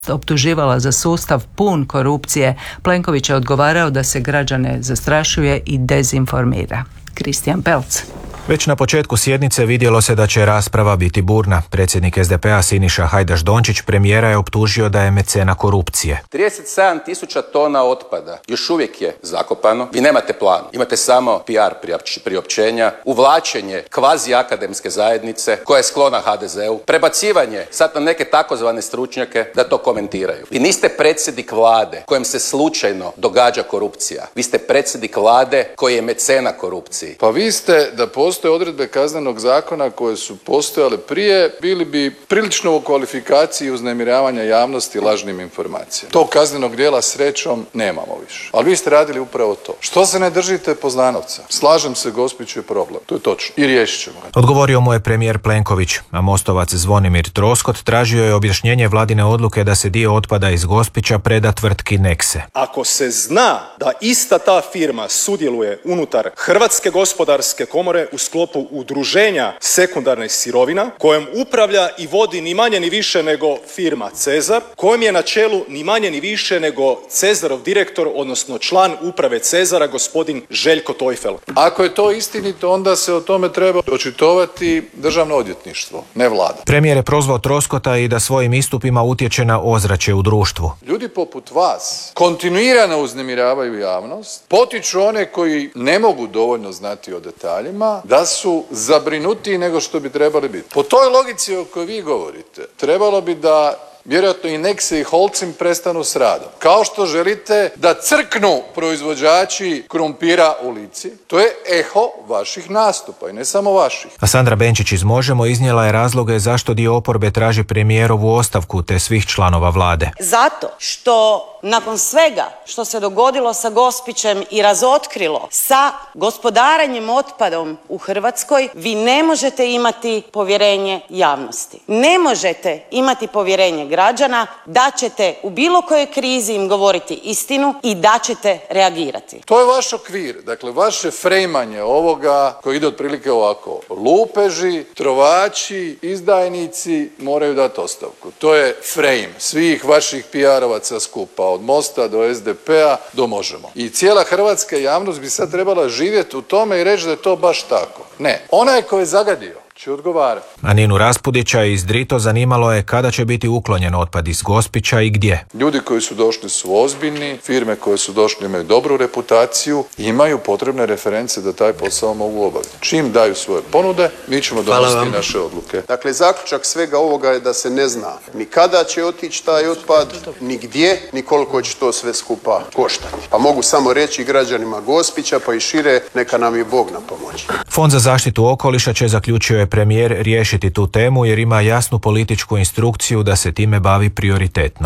optuživala za sustav pun korupcije. Plenković je odgovarao da se građane zastrašuje i dezinformira. Kristijan Pelc. Već na početku sjednice vidjelo se da će rasprava biti burna. Predsjednik SDP-a Siniša Hajdaš-Dončić premijera je optužio da je mecena korupcije. 37.000 tona otpada još uvijek je zakopano. Vi nemate plan, imate samo PR priopćenja, uvlačenje kvazi akademske zajednice koja je sklona HDZ-u, prebacivanje sad na neke takozvane stručnjake da to komentiraju. Vi niste predsjednik vlade kojem se slučajno događa korupcija. Vi ste predsjednik vlade koji je mecena korupciji. Pa vi ste, da postoje odredbe kaznenog zakona koje su postojale prije, bili bi prilično u kvalifikaciji uznemiravanja javnosti lažnim informacijama. Tog kaznenog djela srećom nemamo više. Ali vi ste radili upravo to. Što se ne držite poznanovca? Slažem se, Gospić je problem. To je točno. I riješit ćemo ga. Odgovorio mu je premijer Plenković, a mostovac Zvonimir Troskot tražio je objašnjenje vladine odluke da se dio otpada iz Gospića preda tvrtki Nexe. Ako se zna da ista ta firma sudjeluje unutar Hrvatske gospodarske komore u sklopu udruženja sekundarnih sirovina, kojom upravlja i vodi ni manje ni više nego firma Cezar, kojem je na čelu ni manje ni više nego Cezarov direktor, odnosno član uprave Cezara, gospodin Željko Tojfel. Ako je to istinito, onda se o tome treba očitovati Državno odvjetništvo, ne vlada. Premijer je prozvao Troskota i da svojim istupima utječe na ozračje u društvu. Ljudi poput vas kontinuirano uznemiravaju javnost, potiču one koji ne mogu dovoljno znati o detaljima, da su zabrinutiji nego što bi trebali biti. Po toj logici o kojoj vi govorite, trebalo bi da vjerojatno i Nexe i Holcim prestanu s radom. Kao što želite da crknu proizvođači krumpira u Lici, to je eho vaših nastupa i ne samo vaših. A Sandra Benčić iz Možemo iznijela je razloge zašto dio oporbe traži premijerovu ostavku te svih članova vlade. Zato što nakon svega što se dogodilo sa Gospićem i razotkrilo sa gospodarenjem otpadom u Hrvatskoj, vi ne možete imati povjerenje javnosti. Ne možete imati povjerenje građana da ćete u bilo kojoj krizi im govoriti istinu i da ćete reagirati. To je vaš okvir, dakle vaše frejmanje ovoga koji ide otprilike ovako. Lupeži, trovači, izdajnici moraju dati ostavku. To je frame svih vaših PR-ovaca skupa, od Mosta do SDP-a do Možemo. I cijela hrvatska javnost bi sad trebala živjeti u tome i reći da je to baš tako. Ne, onaj ko je zagadio će odgovarati. A Ninu Raspudića iz Drito zanimalo je kada će biti uklonjen otpad iz Gospića i gdje. Ljudi koji su došli su ozbiljni, firme koje su došli imaju dobru reputaciju i imaju potrebne reference da taj posao mogu obaviti. Čim daju svoje ponude, mi ćemo donositi naše odluke. Dakle, zaključak svega ovoga je da se ne zna ni kada će otići taj otpad, ni gdje, ni koliko će to sve skupa koštati. Pa mogu samo reći građanima Gospića pa i šire, neka nam je Bog na pomoći. Fond za zaštitu okoliša će, zaključio je premijer, riješiti tu temu jer ima jasnu političku instrukciju da se time bavi prioritetno.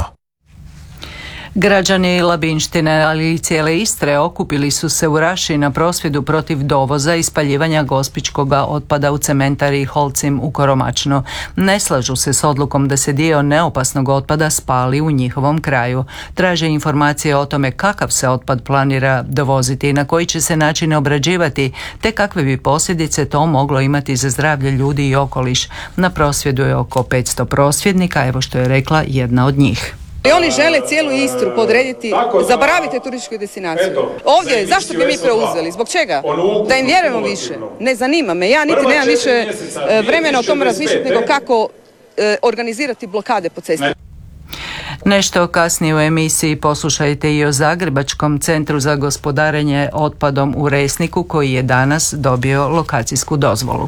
Građani Labinštine, ali i cijele Istre okupili su se u Raši na prosvjedu protiv dovoza i spaljivanja gospićkog otpada u cementari Holcim u Koromačno. Ne slažu se s odlukom da se dio neopasnog otpada spali u njihovom kraju. Traže informacije o tome kakav se otpad planira dovoziti i na koji će se način obrađivati, te kakve bi posljedice to moglo imati za zdravlje ljudi i okoliš. Na prosvjedu je oko 500 prosvjednika, evo što je rekla jedna od njih. I oni žele cijelu Istru podrediti, zaboravite turističku destinaciju. Ovdje, zašto bi mi preuzeli? Zbog čega? Da im vjerujemo više. Ne zanima me, ja niti nemam više vremena o tome razmišljati nego kako organizirati blokade po cesti. Nešto kasnije u emisiji poslušajte i o Zagrebačkom centru za gospodarenje otpadom u Resniku koji je danas dobio lokacijsku dozvolu.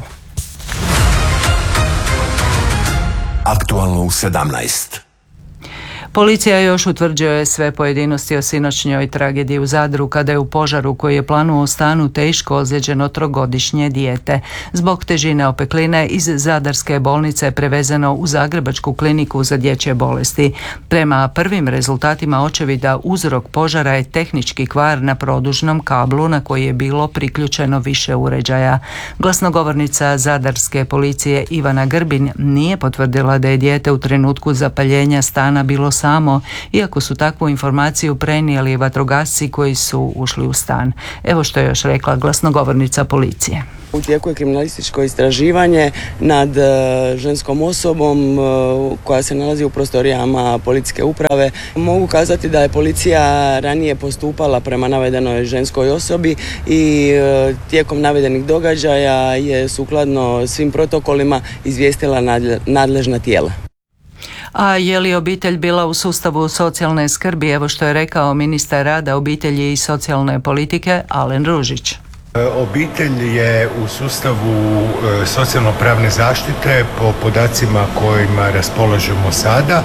Aktualno u 17. Policija još utvrđuje sve pojedinosti o sinoćnjoj tragediji u Zadru kada je u požaru koji je planuo stanu teško ozlijeđeno 3-godišnje dijete. Zbog težine opekline iz Zadarske bolnice je prevezeno u Zagrebačku kliniku za dječje bolesti. Prema prvim rezultatima očevida uzrok požara je tehnički kvar na produžnom kablu na koji je bilo priključeno više uređaja. Glasnogovornica Zadarske policije Ivana Grbin nije potvrdila da je dijete u trenutku zapaljenja stana bilo samo, iako su takvu informaciju prenijeli vatrogasci koji su ušli u stan. Evo što je još rekla glasnogovornica policije. U tijeku je kriminalističko istraživanje nad ženskom osobom koja se nalazi u prostorijama policijske uprave. Mogu kazati da je policija ranije postupala prema navedenoj ženskoj osobi i tijekom navedenih događaja je sukladno svim protokolima izvijestila nadležna tijela. A je li obitelj bila u sustavu socijalne skrbi? Evo što je rekao ministar rada, obitelji i socijalne politike Alen Ružić. Obitelj je u sustavu socijalno-pravne zaštite po podacima kojima raspolažemo sada.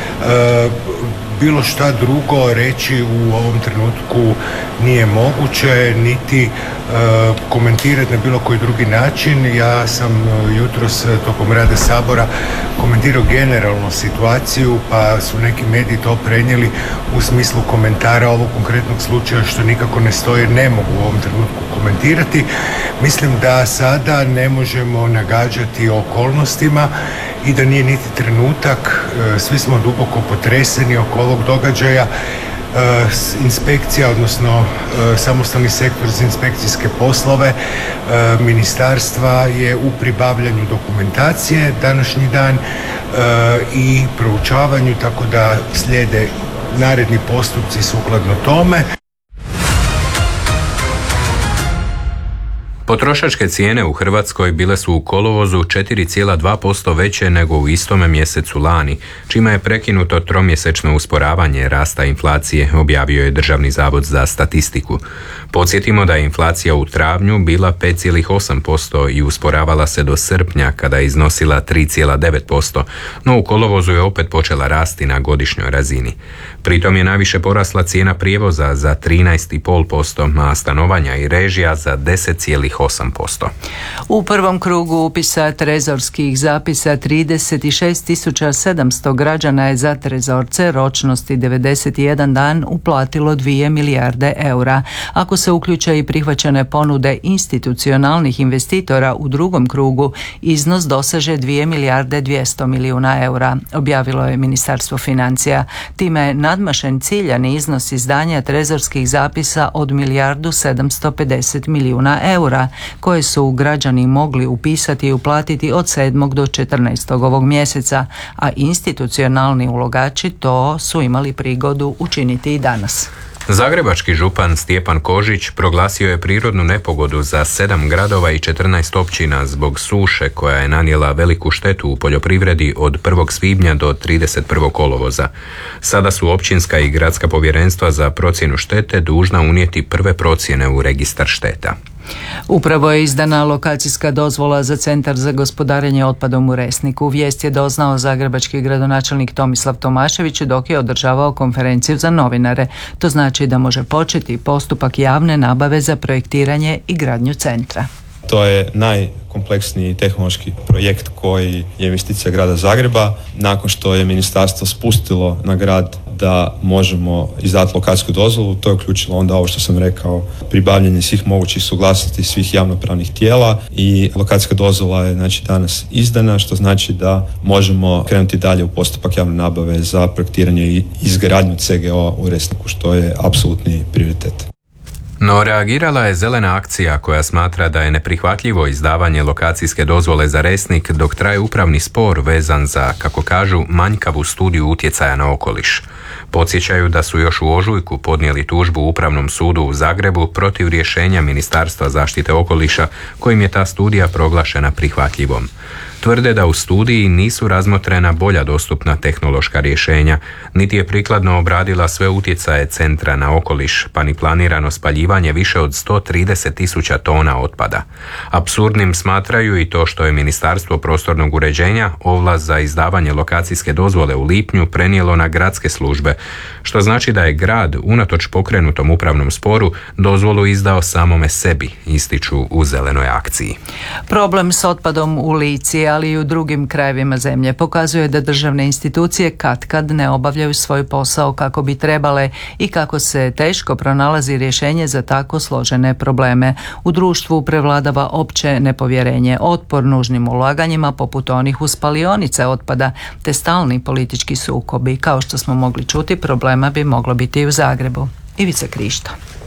Bilo šta drugo reći u ovom trenutku nije moguće, niti komentirati na bilo koji drugi način. Ja sam jutros tokom rada Sabora komentirao generalnu situaciju, pa su neki mediji to prenijeli u smislu komentara ovog konkretnog slučaja, što nikako ne stoji, ne mogu u ovom trenutku komentirati. Mislim da sada ne možemo nagađati okolnostima i da nije niti trenutak. Svi smo duboko potreseni oko ovog događaja. Inspekcija, odnosno samostalni sektor za inspekcijske poslove ministarstva je u pribavljanju dokumentacije današnji dan i proučavanju, tako da slijede naredni postupci sukladno tome. Potrošačke cijene u Hrvatskoj bile su u kolovozu 4,2% veće nego u istome mjesecu lani, čime je prekinuto tromjesečno usporavanje rasta inflacije, objavio je Državni zavod za statistiku. Podsjetimo da je inflacija u travnju bila 5,8% i usporavala se do srpnja kada je iznosila 3,9%, no u kolovozu je opet počela rasti na godišnjoj razini. Pritom je najviše porasla cijena prijevoza za 13,5%, a stanovanja i režija za 10,8%. U prvom krugu upisa trezorskih zapisa 36.700 građana je za trezorce ročnosti 91 dan uplatilo 2 milijarde eura. Ako se uključe i prihvaćene ponude institucionalnih investitora u drugom krugu, iznos doseže 2 milijarde 200 milijuna eura, objavilo je Ministarstvo financija. Time je nadmašen ciljani iznos izdanja trezorskih zapisa od 1.750 milijuna eura, koje su građani mogli upisati i uplatiti od 7. do 14. ovog mjeseca, a institucionalni ulagači to su imali prigodu učiniti i danas. Zagrebački župan Stjepan Kožić proglasio je prirodnu nepogodu za 7 gradova i 14 općina zbog suše koja je nanijela veliku štetu u poljoprivredi od 1. svibnja do 31. kolovoza. Sada su općinska i gradska povjerenstva za procjenu štete dužna unijeti prve procjene u registar šteta. Upravo je izdana lokacijska dozvola za Centar za gospodarenje otpadom u Resniku. Vijest je doznao zagrebački gradonačelnik Tomislav Tomašević dok je održavao konferenciju za novinare. To znači da može početi postupak javne nabave za projektiranje i gradnju centra. To je najkompleksniji tehnološki projekt koji je investicija grada Zagreba. Nakon što je ministarstvo spustilo na grad da možemo izdati lokacijsku dozvolu, to je uključilo onda ovo što sam rekao, pribavljanje svih mogućih suglasnosti svih javnopravnih tijela i lokacijska dozvola je znači danas izdana, što znači da možemo krenuti dalje u postupak javne nabave za projektiranje i izgradnju CGO u Resniku, što je apsolutni prioritet. No reagirala je Zelena akcija koja smatra da je neprihvatljivo izdavanje lokacijske dozvole za Resnik dok traje upravni spor vezan za, kako kažu, manjkavu studiju utjecaja na okoliš. Podsjećaju da su još u ožujku podnijeli tužbu Upravnom sudu u Zagrebu protiv rješenja Ministarstva zaštite okoliša kojim je ta studija proglašena prihvatljivom. Tvrde da u studiji nisu razmotrena bolja dostupna tehnološka rješenja, niti je prikladno obradila sve utjecaje centra na okoliš, pa ni planirano spaljivanje više od 130.000 tona otpada. Apsurdnim smatraju i to što je Ministarstvo prostornog uređenja ovlast za izdavanje lokacijske dozvole u lipnju prenijelo na gradske službe, što znači da je grad, unatoč pokrenutom upravnom sporu, dozvolu izdao samome sebi, ističu u Zelenoj akciji. Problem s otpadom u Lici, ali i u drugim krajevima zemlje pokazuje da državne institucije katkad ne obavljaju svoj posao kako bi trebale i kako se teško pronalazi rješenje za tako složene probleme. U društvu prevladava opće nepovjerenje, otpor nužnim ulaganjima poput onih u spalionice otpada, te stalni politički sukobi. Kao što smo mogli čuti, problema bi moglo biti i u Zagrebu. Ivica Krišto.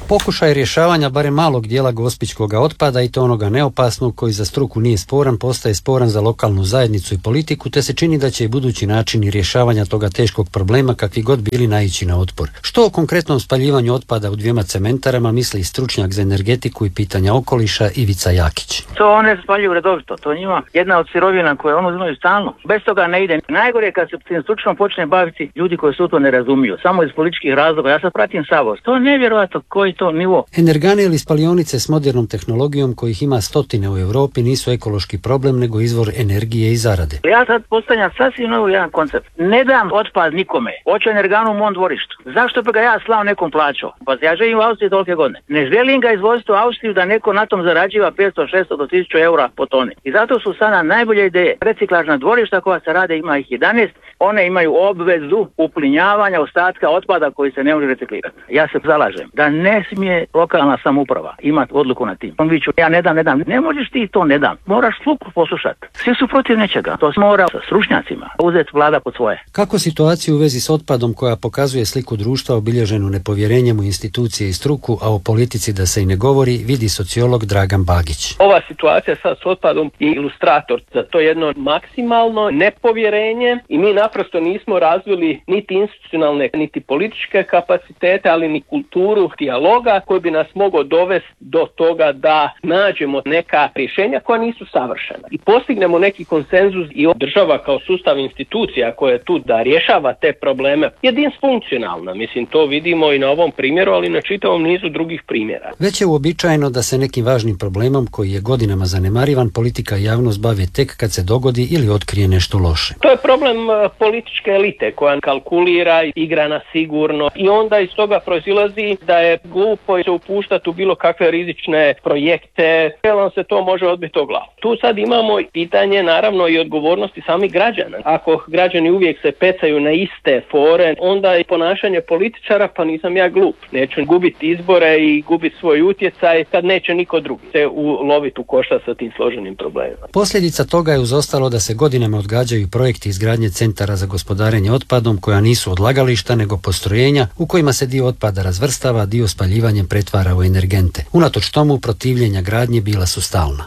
Pokušaj rješavanja barem malog dijela gospićkog otpada i to onoga neopasnog koji za struku nije sporan, postaje sporan za lokalnu zajednicu i politiku, te se čini da će i budući načini rješavanja toga teškog problema kakvi god bili naići na otpor. Što o konkretnom spaljivanju otpada u 2 cementarama misli stručnjak za energetiku i pitanja okoliša Ivica Jakić. To one spaljuju redovito, to njima jedna od sirovina koje ono uzimaju stalno. Bez toga ne ide. Najgore je kad se tim stručno počne baviti ljudi koji su to ne razumiju, samo iz političkih razloga. Ja sad pratim Savos. To je nevjerojatno koji to nivo. Energane ili spalionice s modernom tehnologijom kojih ima stotine u Europi nisu ekološki problem nego izvor energije i zarade. Ja sad postavljam sasvim novi jedan koncept. Ne dam otpad nikome. Hoću energanu u mom dvorištu. Zašto bi ga ja slao nekom plaćao? Pa ja živim u Austriji tolike godine. Ne želim ga izvoziti u Austriju da neko na tom zarađiva 500, 600 do 1000 eura po toni. I zato su sada najbolje ideje. Reciklažna dvorišta koja se rade, ima ih 11. One imaju obvezu uplinjavanja ostatka otpada koji se ne može reciklirati. Ja se zalažem da ne smije lokalna samouprava imati odluku na tim. On viću, ja ne dam. Ne možeš ti to ne dam. Moraš sluku poslušati. Svi su protiv nečega. To se mora sa stručnjacima uzeti vlada pod svoje. Kako situaciju u vezi s otpadom koja pokazuje sliku društva obilježenu nepovjerenjem u institucije i struku, a o politici da se i ne govori, vidi sociolog Dragan Bagić. Ova situacija sad s otpadom je ilustrator za to jedno maksimalno nepovjerenje i mi naprosto nismo razvili niti institucionalne, niti političke kapacitete, ali ni kulturu dijaloga koji bi nas mogao dovesti do toga da nađemo neka rješenja koja nisu savršena i postignemo neki konsenzus i država kao sustav institucija koja je tu da rješava te probleme je disfunkcionalna. Mislim, to vidimo i na ovom primjeru, ali na čitavom nizu drugih primjera. Već je uobičajeno da se nekim važnim problemom koji je godinama zanemarivan politika i javnost bave tek kad se dogodi ili otkrije nešto loše. To je problem političke elite koja kalkulira, igra na sigurno i onda iz toga proizilazi da je glupo se upuštati u bilo kakve rizične projekte, jer vam se to može odbiti o glavu. Tu sad imamo pitanje naravno i odgovornosti samih građana. Ako građani uvijek se pecaju na iste fore, onda je ponašanje političara, pa nisam ja glup. Neću gubiti izbore i gubiti svoj utjecaj kad neće niko drugi se uloviti u koštac sa tim složenim problemima. Posljedica toga je uz ostalo da se godinama odgađaju projekti izgradnje centara za gospodarenje otpadom koja nisu odlagališta nego postrojenja u kojima se dio otpada razvrstava, dio spaljivanjem pretvara u energente. Unatoč tomu protivljenja gradnje bila su stalna.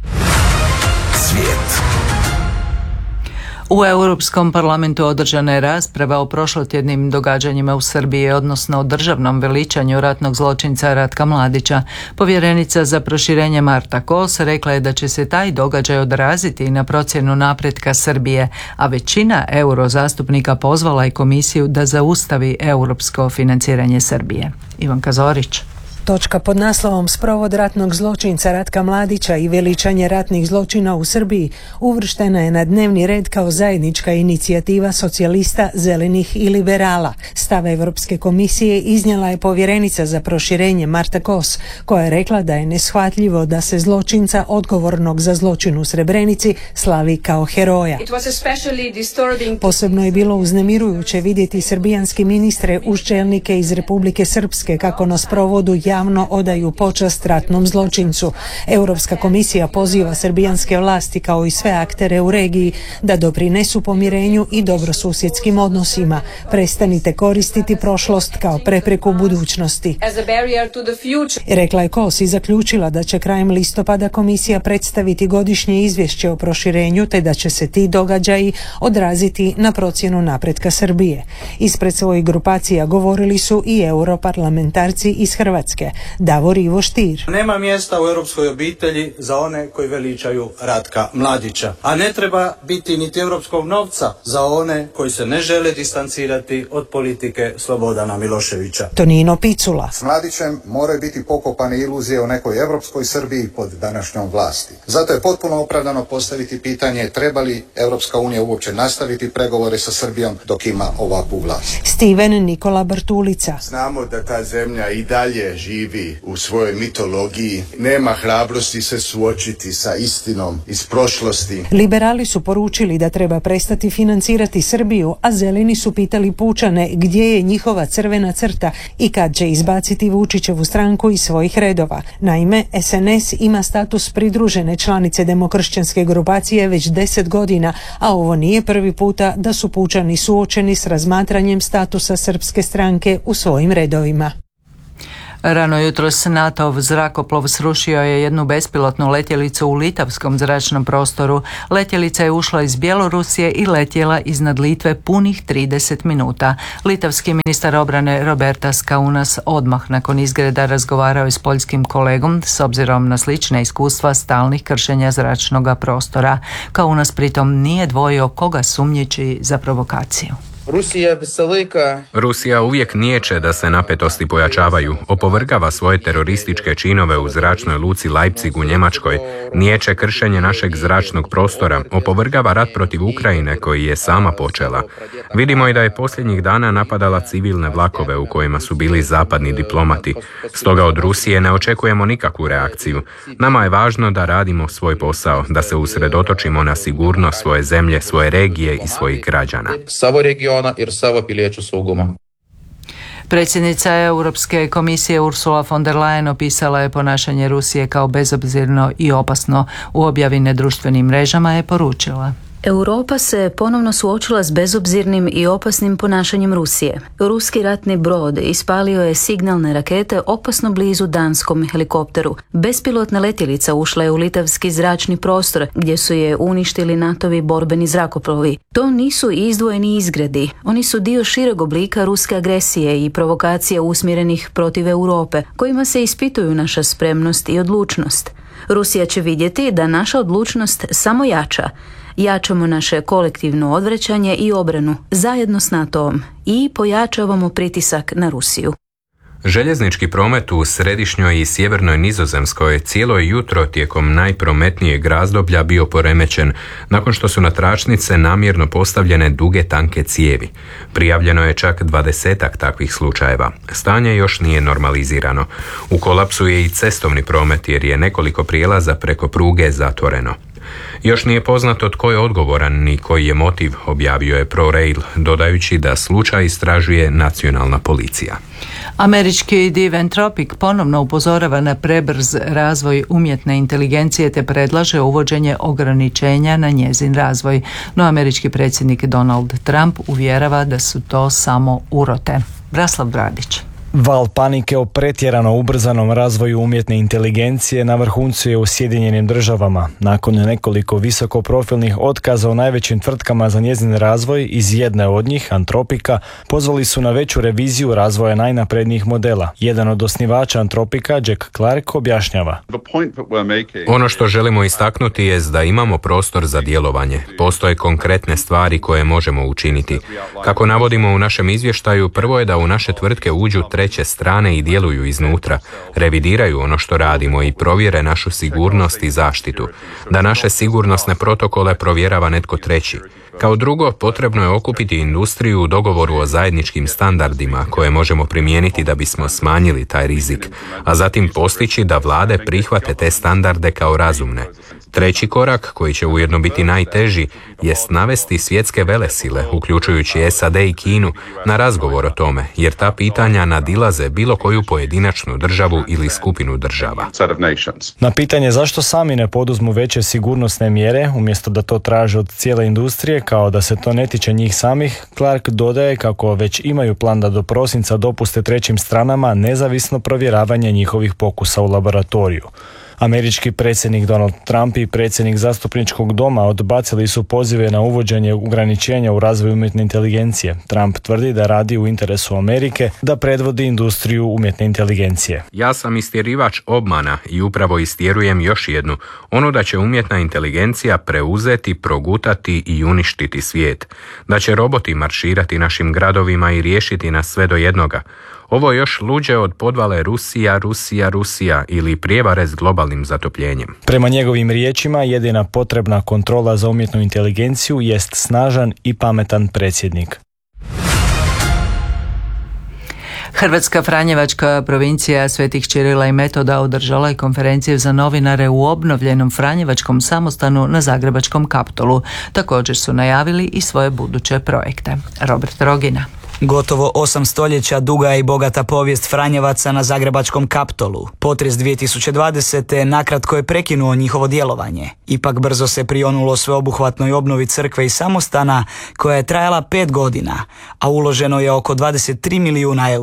Svijet. U Europskom parlamentu održana je rasprava o prošlotjednim događanjima u Srbiji, odnosno o državnom veličanju ratnog zločinca Ratka Mladića. Povjerenica za proširenje Marta Kos rekla je da će se taj događaj odraziti na procjenu napretka Srbije, a većina eurozastupnika pozvala je komisiju da zaustavi europsko financiranje Srbije. Ivanka Zorić. Točka pod naslovom Sprovod ratnog zločinca Ratka Mladića i veličanje ratnih zločina u Srbiji uvrštena je na dnevni red kao zajednička inicijativa socijalista, zelenih i liberala. Stav Europske komisije iznijela je povjerenica za proširenje Marta Kos, koja je rekla da je neshvatljivo da se zločinca odgovornog za zločin u Srebrenici slavi kao heroja. Posebno je bilo uznemirujuće vidjeti srbijanske ministre uz čelnike iz Republike Srpske kako na sprovodu javno odaju počast ratnom zločincu. Europska komisija poziva srbijanske vlasti kao i sve aktere u regiji da doprinesu pomirenju i dobrosusjedskim odnosima. Prestanite koristiti prošlost kao prepreku budućnosti. Rekla je Kos i zaključila da će krajem listopada komisija predstaviti godišnje izvješće o proširenju te da će se ti događaji odraziti na procjenu napretka Srbije. Ispred svojih grupacija govorili su i europarlamentarci iz Hrvatske. Davor Ivo Stier. Nema mjesta u europskoj obitelji za one koji veličaju Ratka Mladića, a ne treba biti niti europskog novca za one koji se ne žele distancirati od politike Slobodana Miloševića. Tonino Picula. S Mladićem moraju biti pokopane iluzije o nekoj europskoj Srbiji pod današnjom vlasti. Zato je potpuno opravdano postaviti pitanje treba li Europska unija uopće nastaviti pregovore sa Srbijom dok ima ovakvu vlast. Steven Nikola Bartulica. Znamo da ta zemlja i dalje živi u svojoj mitologiji, nema hrabrosti se suočiti sa istinom iz prošlosti. Liberali su poručili da treba prestati financirati Srbiju, a zeleni su pitali pučane gdje je njihova crvena crta i kad će izbaciti Vučićevu stranku iz svojih redova. Naime, SNS ima status pridružene članice demokršćanske grupacije već 10 godina, a ovo nije prvi puta da su pučani suočeni s razmatranjem statusa srpske stranke u svojim redovima. Rano jutros NATO-ov zrakoplov srušio je jednu bespilotnu letjelicu u litavskom zračnom prostoru. Letjelica je ušla iz Bjelorusije i letjela iznad Litve punih 30 minuta. Litavski ministar obrane Robertas Kaunas odmah nakon izgreda razgovarao je s poljskim kolegom s obzirom na slične iskustva stalnih kršenja zračnog prostora. Kaunas pritom nije dvojio koga sumnjiči za provokaciju. Rusija uvijek niječe da se napetosti pojačavaju, opovrgava svoje terorističke činove u zračnoj luci Leipzig u Njemačkoj, niječe kršenje našeg zračnog prostora, opovrgava rat protiv Ukrajine koji je sama počela. Vidimo i da je posljednjih dana napadala civilne vlakove u kojima su bili zapadni diplomati. Stoga od Rusije ne očekujemo nikakvu reakciju. Nama je važno da radimo svoj posao, da se usredotočimo na sigurnost svoje zemlje, svoje regije i svojih građana. Predsjednica Europske komisije Ursula von der Leyen opisala je ponašanje Rusije kao bezobzirno i opasno. U objavi na društvenim mrežama je poručila: Europa se ponovno suočila s bezobzirnim i opasnim ponašanjem Rusije. Ruski ratni brod ispalio je signalne rakete opasno blizu danskom helikopteru. Bespilotna letjelica ušla je u litavski zračni prostor gdje su je uništili NATO-vi borbeni zrakoplovi. To nisu izdvojeni izgredi. Oni su dio šireg oblika ruske agresije i provokacija usmjerenih protiv Europe, kojima se ispituju naša spremnost i odlučnost. Rusija će vidjeti da naša odlučnost samo jača. Jačamo naše kolektivno odvraćanje i obranu zajedno s NATO-om i pojačavamo pritisak na Rusiju. Željeznički promet u središnjoj i sjevernoj Nizozemskoj cijelo jutro tijekom najprometnijeg razdoblja bio poremećen nakon što su na tračnice namjerno postavljene duge tanke cijevi. Prijavljeno je čak 20-ak takvih slučajeva. Stanje još nije normalizirano. U kolapsu je i cestovni promet jer je nekoliko prijelaza preko pruge zatvoreno. Još nije poznato tko je odgovoran ni koji je motiv, objavio je ProRail, dodajući da slučaj istražuje nacionalna policija. Američki div Anthropic ponovno upozorava na prebrz razvoj umjetne inteligencije te predlaže uvođenje ograničenja na njezin razvoj. No američki predsjednik Donald Trump uvjerava da su to samo urote. Braslav Bradić. Val panike o pretjerano ubrzanom razvoju umjetne inteligencije na vrhuncu je u Sjedinjenim Državama. Nakon nekoliko visokoprofilnih otkaza u najvećim tvrtkama za njezin razvoj, iz jedne od njih, Anthropica, pozvali su na veću reviziju razvoja najnaprednijih modela. Jedan od osnivača Anthropica, Jack Clark, objašnjava: Ono što želimo istaknuti je da imamo prostor za djelovanje. Postoje konkretne stvari koje možemo učiniti. Kako navodimo u našem izvještaju, prvo je da u naše tvrtke uđu treće strane i djeluju iznutra, revidiraju ono što radimo i provjere našu sigurnost i zaštitu, da naše sigurnosne protokole provjerava netko treći. Kao drugo, potrebno je okupiti industriju u dogovoru o zajedničkim standardima koje možemo primijeniti da bismo smanjili taj rizik, a zatim postići da vlade prihvate te standarde kao razumne. Treći korak, koji će ujedno biti najteži, jest navesti svjetske velesile, uključujući SAD i Kinu, na razgovor o tome, jer ta pitanja nadilaze bilo koju pojedinačnu državu ili skupinu država. Na pitanje zašto sami ne poduzmu veće sigurnosne mjere, umjesto da to traže od cijele industrije, kao da se to ne tiče njih samih, Clark dodaje kako već imaju plan da do prosinca dopuste trećim stranama nezavisno provjeravanje njihovih pokusa u laboratoriju. Američki predsjednik Donald Trump i predsjednik zastupničkog doma odbacili su pozive na uvođenje ograničenja u razvoju umjetne inteligencije. Trump tvrdi da radi u interesu Amerike da predvodi industriju umjetne inteligencije. Ja sam istjerivač obmana i upravo istjerujem još jednu, ono da će umjetna inteligencija preuzeti, progutati i uništiti svijet. Da će roboti marširati našim gradovima i riješiti nas sve do jednoga. Ovo je još luđe od podvale Rusija ili prijevare s globalnim zatopljenjem. Prema njegovim riječima, jedina potrebna kontrola za umjetnu inteligenciju jest snažan i pametan predsjednik. Hrvatska Franjevačka provincija Svetih Čirila i Metoda održala je konferenciju za novinare u obnovljenom Franjevačkom samostanu na Zagrebačkom Kaptolu. Također su najavili i svoje buduće projekte. Robert Rogina. Gotovo 8 stoljeća duga je i bogata povijest Franjevaca na Zagrebačkom Kaptolu. Potres 2020. nakratko je prekinuo njihovo djelovanje. Ipak brzo se prionulo sveobuhvatnoj obnovi crkve i samostana koja je trajala 5 godina, a uloženo je oko 23 milijuna eura.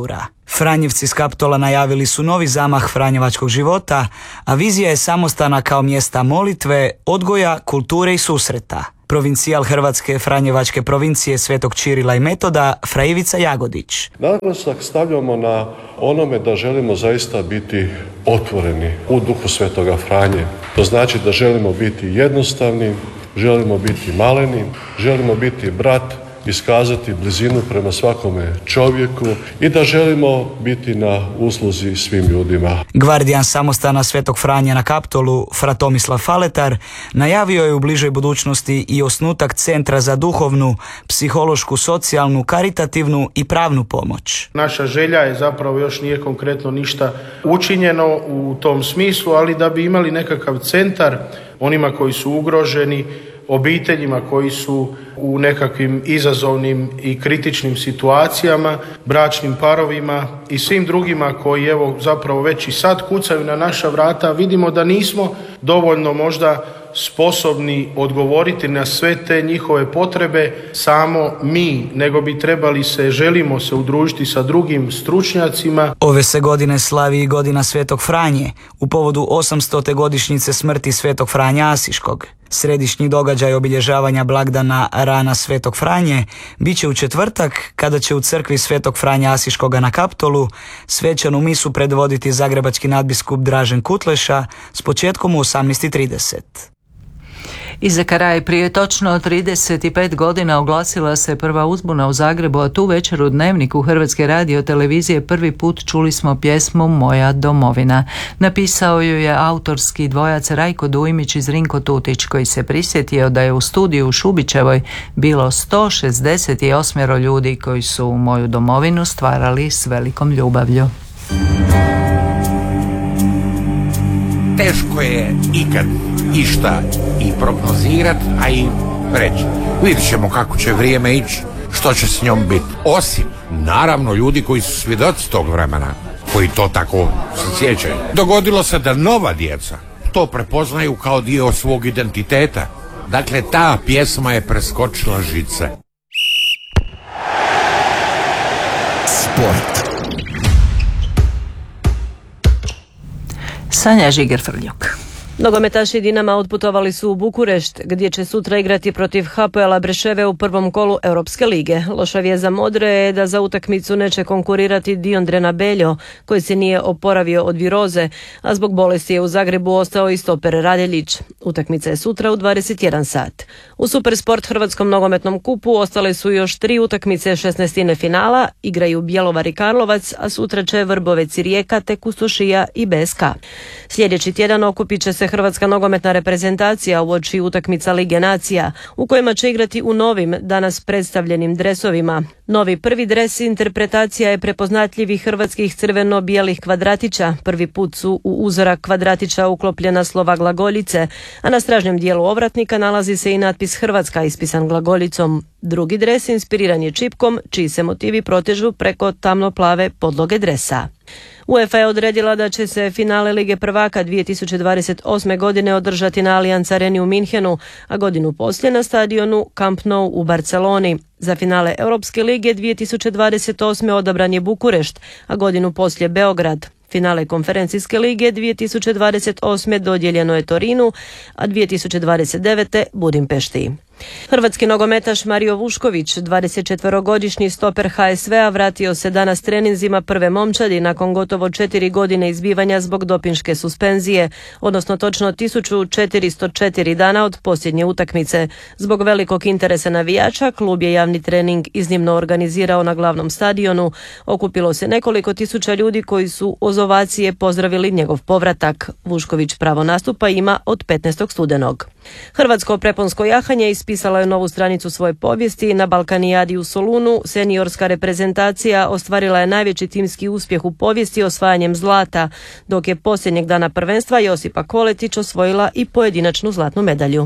Franjevci s Kaptola najavili su novi zamah franjevačkog života, a vizija je samostana kao mjesta molitve, odgoja, kulture i susreta. Provincijal Hrvatske Franjevačke provincije Svetog Čirila i Metoda, Fra Ivica Jagodić. Naglasak stavljamo na onome da želimo zaista biti otvoreni u duhu Svetoga Franje. To znači da želimo biti jednostavni, želimo biti maleni, želimo biti brat, iskazati blizinu prema svakome čovjeku i da želimo biti na usluzi svim ljudima. Gvardijan samostana Svetog Franje na Kaptolu, Fra Tomislav Faletar, najavio je u bližoj budućnosti i osnutak Centra za duhovnu, psihološku, socijalnu, karitativnu i pravnu pomoć. Naša želja je zapravo, još nije konkretno ništa učinjeno u tom smislu, ali da bi imali nekakav centar onima koji su ugroženi, obiteljima koji su u nekakvim izazovnim i kritičnim situacijama, bračnim parovima i svim drugima koji evo zapravo već i sad kucaju na naša vrata. Vidimo da nismo dovoljno možda sposobni odgovoriti na sve te njihove potrebe samo mi, nego bi želimo se udružiti sa drugim stručnjacima. Ove se godine slavi i godina Svetog Franje u povodu 800. godišnjice smrti Svetog Franja Asiškog. Središnji događaj obilježavanja blagdana Rana Svetog Franje bit će u četvrtak, kada će u crkvi Svetog Franja Asiškoga na Kaptolu svečanu misu predvoditi zagrebački nadbiskup Dražen Kutleša s početkom u 18:30. I za kraj, prije točno 35 godina oglasila se prva uzbuna u Zagrebu, a tu večer u Dnevniku Hrvatske radiotelevizije prvi put čuli smo pjesmu Moja domovina. Napisao ju je autorski dvojac Rajko Dujmić i Zrinko Tutić, koji se prisjetio da je u studiju u Šubićevoj bilo 168 ljudi koji su Moju domovinu stvarali s velikom ljubavlju. Teško je ikad išta i prognozirat, a i reći. Vidjet ćemo kako će vrijeme ići, što će s njom biti. Osim, naravno, ljudi koji su svjedoci tog vremena, koji to tako se sjećaju. Dogodilo se da nova djeca to prepoznaju kao dio svog identiteta. Dakle, ta pjesma je preskočila žice. Sport. Sanja Žiger-Frljuk. Nogometaši Dinama otputovali su u Bukurešt, gdje će sutra igrati protiv Hapoela Breševe u prvom kolu Europske lige. Loša vijest za modre je da za utakmicu neće konkurirati Diondre Nabeljo, koji se nije oporavio od viroze, a zbog bolesti je u Zagrebu ostao i stoper Radjeljić. Utakmica je sutra u 21 sat. U Supersport Hrvatskom nogometnom kupu ostale su još 3 utakmice 16. finala, igraju Bjelovar i Karlovac, a sutra će Vrbovec i Rijeka, te Kustošija i BSK. Sljedeći tjedan okupit će se Hrvatska nogometna reprezentacija uoči utakmica Lige nacija, u kojima će igrati u novim, danas predstavljenim dresovima. Novi prvi dres interpretacija je prepoznatljivih hrvatskih crveno-bijelih kvadratića. Prvi put su u uzorak kvadratića uklopljena slova glagoljice, a na stražnjem dijelu ovratnika nalazi se i natpis Hrvatska ispisan glagoljicom. Drugi dres inspiriran je čipkom, čiji se motivi protežu preko tamno-plave podloge dresa. UEFA je odredila da će se finale Lige prvaka 2028. godine održati na Allianz Areni u Minhenu, a godinu poslije na stadionu Camp Nou u Barceloni. Za finale Europske lige 2028. odabran je Bukurešt, a godinu poslije Beograd. Finale konferencijske lige 2028. dodijeljeno je Torinu, a 2029. Budimpešti. Hrvatski nogometaš Mario Vušković, 24-godišnji stoper HSV-a, vratio se danas treninzima prve momčadi nakon gotovo 4 godine izbivanja zbog dopinške suspenzije, odnosno točno 1404 dana od posljednje utakmice. Zbog velikog interesa navijača, klub je javni trening iznimno organizirao na glavnom stadionu. Okupilo se nekoliko tisuća ljudi koji su uz ovacije pozdravili njegov povratak. Vušković pravo nastupa ima od 15. studenog. Hrvatsko preponsko jahanje ispisalo je novu stranicu svoje povijesti. Na Balkanijadi u Solunu seniorska reprezentacija ostvarila je najveći timski uspjeh u povijesti osvajanjem zlata, dok je posljednjeg dana prvenstva Josipa Koletić osvojila i pojedinačnu zlatnu medalju.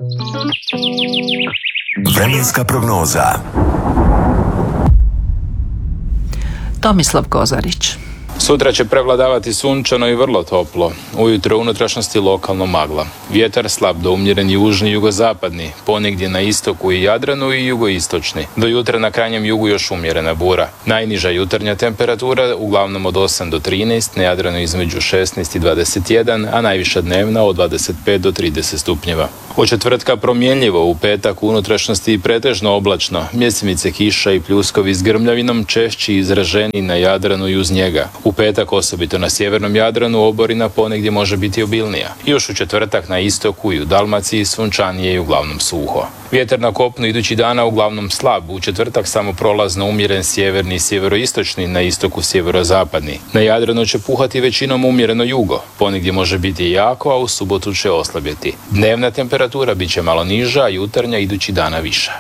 Vremenska prognoza. Tomislav Kozarić. Sutra će prevladavati sunčano i vrlo toplo. Ujutro u unutrašnjosti lokalno magla. Vjetar slab do umjeren južni i jugozapadni, ponegdje na istoku i Jadranu i jugoistočni. Do jutra na krajnjem jugu još umjerena bura. Najniža jutarnja temperatura uglavnom od 8 do 13, na Jadranu između 16 i 21, a najviša dnevna od 25 do 30 stupnjeva. Od četvrtka promjenljivo, u petak u unutrašnjosti pretežno oblačno, mjesimice kiša i pljuskovi s grmljavinom češći izraženi na Jadranu i uz njega. U petak osobito na sjevernom Jadranu oborina ponegdje može biti obilnija. Još u četvrtak na istoku i u Dalmaciji sunčanije i uglavnom suho. Vjetar na kopnu idući dana uglavnom slab, u četvrtak samo prolazno umjeren sjeverni i sjeveroistočni, na istoku sjeverozapadni. Na Jadranu će puhati većinom umjereno jugo, ponegdje može biti jako, a u subotu će oslabjeti. Dnevna temperatura bit će malo niža, a jutarnja idući dana viša.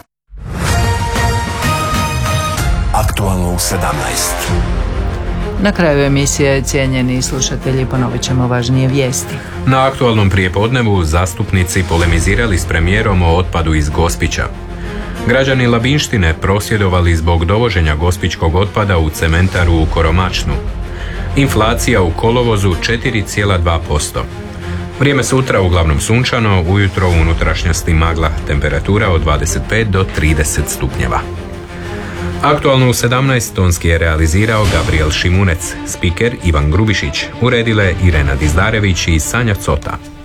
Aktualno u 17. Na kraju emisije, cijenjeni slušatelji, ponovit ćemo važnije vijesti. Na aktualnom prijepodnevu zastupnici polemizirali s premijerom o otpadu iz Gospića. Građani Labinštine prosvjedovali zbog dovoženja gospićkog otpada u cementaru u Koromačnu. Inflacija u kolovozu 4,2%. Vrijeme sutra uglavnom sunčano, ujutro u unutrašnjosti magla, temperatura od 25 do 30 stupnjeva. Aktualno u 17 tonski je realizirao Gabriel Šimunec, spiker Ivan Grubišić, uredile Irena Dizdarević i Sanja Cota.